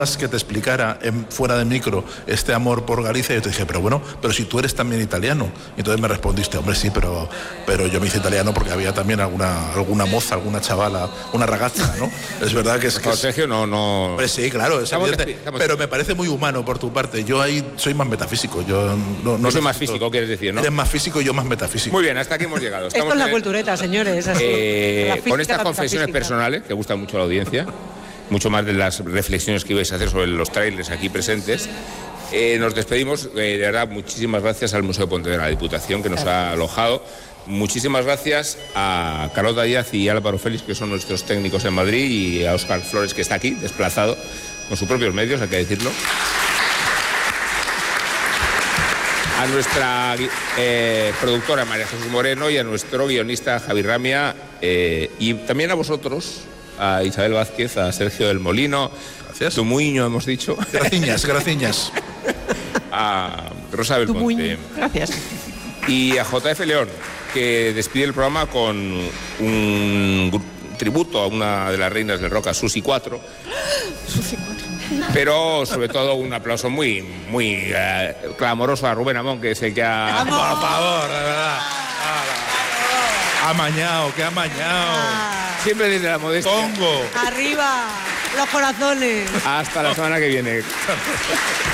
que te explicara fuera de micro este amor por Galicia, y yo te dije, pero si tú eres también italiano. Y entonces me respondiste, hombre, sí, pero yo me hice italiano porque había también alguna moza, alguna chavala, una ragazza, ¿no? Es verdad que es que... Sergio, no... Pues sí, claro, es evidente, pero me parece muy humano por tu parte. Yo ahí soy más metafísico. Yo soy más físico, quieres decir, ¿no? Eres más físico y yo más metafísico. Muy bien, hasta aquí hemos llegado. Esto es la cultureta, señores. Con estas confesiones personales, que gustan mucho a la audiencia, mucho más de las reflexiones que ibais a hacer sobre los trailers aquí presentes, nos despedimos. De verdad, muchísimas gracias al Museo de Pontevedra, a la Diputación, que nos ha alojado. Muchísimas gracias a Carlota Díaz y Álvaro Félix, que son nuestros técnicos en Madrid, y a Óscar Flores, que está aquí, desplazado, con sus propios medios, hay que decirlo. A nuestra productora María Jesús Moreno y a nuestro guionista Javi Ramia, y también a vosotros, a Isabel Vázquez, a Sergio del Molino, gracias. Tumuiño, hemos dicho. Graciñas. A Rosa Belmonte. Gracias. Y a JF León, que despide el programa con un tributo a una de las reinas del rock, a Susi 4. Susi 4. Pero sobre todo un aplauso muy clamoroso a Rubén Amón, que es el que ha... Por favor, de verdad. Amañado, que amañado. Siempre desde la modestia. Congo. Arriba, los corazones. Hasta la semana que viene.